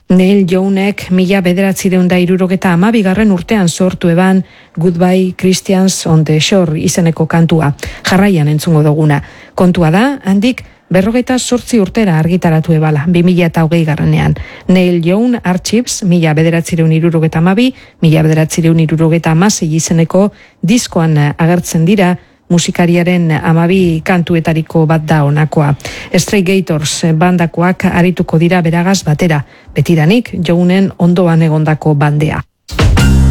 Neil Youngek 1972 urtean sortu eban Goodbye Christians on the Shore izeneko kantua. Jarraian entzungo duguna. Kontua da, handik 48 urtera argitaratu ebala, 2020 Neil Young Archives 1972-1976 izeneko diskoan agertzen dira, musikariaren 12 kantuetariko bat da honakoa. Stray Gators bandakoak arituko dira beragaz batera, betidanik Youngen ondoan egondako bandea.